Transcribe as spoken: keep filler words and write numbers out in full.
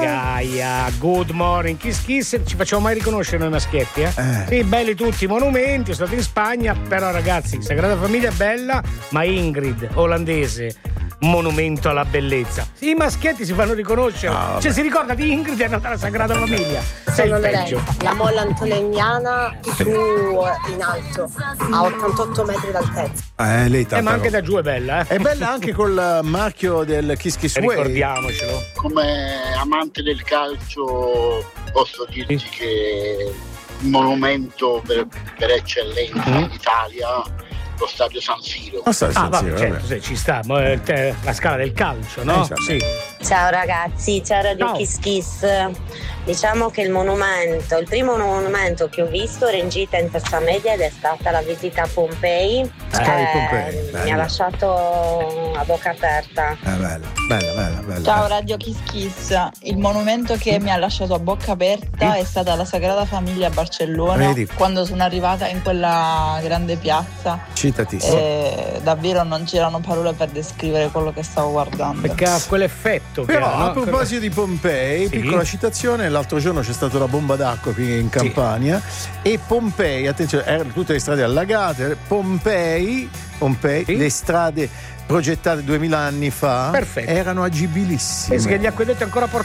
Gaia, good morning, kiss kiss. Ci facciamo mai riconoscere noi maschietti, eh? eh. Sì, belli tutti i monumenti, sono stato in Spagna, però ragazzi, Sagrada Famiglia è bella, ma Ingrid, olandese, monumento alla bellezza. I maschietti si fanno riconoscere, no, cioè si ricorda di Ingrid e è andata alla Sagrada Famiglia. Sei Sono il peggio. Lorenza, la molla antoleniana su in alto, a ottantotto metri d'altezza. Eh, lei Eh, tanta ma anche roba. da giù è bella, eh? È bella anche col marchio del Kiss Kiss Way. Ricordiamocelo. Come amante del calcio posso dirti che il monumento per, per eccellenza Mm. in Italia, lo stadio San Siro. Ah, sta- Ah, sta- vabbè, sì, certo, vabbè. sì, ci sta, ma, eh, te- la scala del calcio, no? Eh, vabbè. Sì. Ciao ragazzi, ciao Radio Ciao. Kiss Kiss. Diciamo che il monumento, il primo monumento che ho visto era in gita in terza media ed è stata la visita a Pompei. Scala di Eh, Pompei, mi bella. ha lasciato a bocca aperta. Eh, bella, bella, bella, bella. Ciao Radio Kiss Kiss, il monumento che mi ha lasciato a bocca aperta è stata la Sagrada Famiglia a Barcellona. Vedi? Quando sono arrivata in quella grande piazza, Citatissimo. eh, davvero non c'erano parole per descrivere quello che stavo guardando. Perché ha quell'effetto che Però ha, no? a proposito di Pompei, Sì. piccola citazione, l'altro giorno c'è stata la bomba d'acqua qui in Campania e Pompei, attenzione, erano tutte le strade allagate, Pompei, Pompei Sì. le strade progettate duemila anni fa Perfetto. erano agibilissime. Pensi che gli acquedotti ancora